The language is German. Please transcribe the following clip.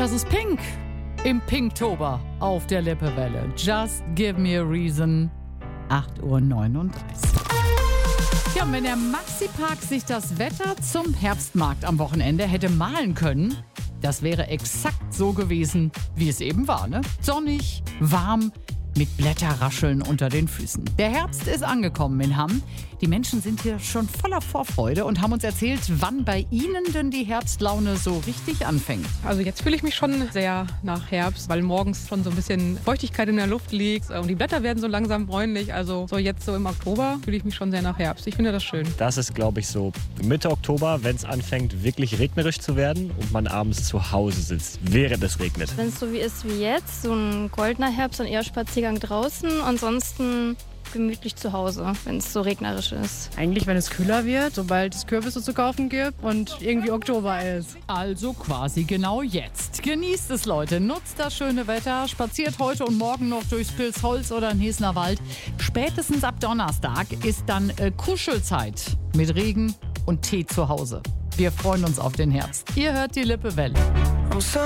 Das ist Pink. Im Pinktober auf der Lippewelle. Just give me a reason. 8:39 Uhr. Ja, wenn der Maxi-Park sich das Wetter zum Herbstmarkt am Wochenende hätte malen können, das wäre exakt so gewesen, wie es eben war, ne? Sonnig, warm, mit Blätterrascheln unter den Füßen. Der Herbst ist angekommen in Hamm. Die Menschen sind hier schon voller Vorfreude und haben uns erzählt, wann bei ihnen denn die Herbstlaune so richtig anfängt. Also jetzt fühle ich mich schon sehr nach Herbst, weil morgens schon so ein bisschen Feuchtigkeit in der Luft liegt und die Blätter werden so langsam bräunlich. Also so jetzt so im Oktober fühle ich mich schon sehr nach Herbst. Ich finde das schön. Das ist, glaube ich, so Mitte Oktober, wenn es anfängt wirklich regnerisch zu werden und man abends zu Hause sitzt, während es regnet. Wenn es so wie ist wie jetzt, so ein goldener Herbst und eher Spaziergang draußen, ansonsten gemütlich zu Hause, wenn es so regnerisch ist. Eigentlich, wenn es kühler wird, sobald es Kürbisse zu kaufen gibt und irgendwie Oktober ist. Also quasi genau jetzt. Genießt es, Leute. Nutzt das schöne Wetter. Spaziert heute und morgen noch durchs Pilzholz oder den Hesner Wald. Spätestens ab Donnerstag ist dann Kuschelzeit mit Regen und Tee zu Hause. Wir freuen uns auf den Herbst. Ihr hört die Lippewelle.